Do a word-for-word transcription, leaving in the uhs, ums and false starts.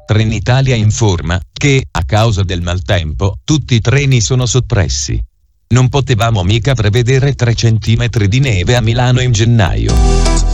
Trenitalia informa che, a causa del maltempo, tutti i treni sono soppressi. Non potevamo mica prevedere tre centimetri di neve a Milano in gennaio.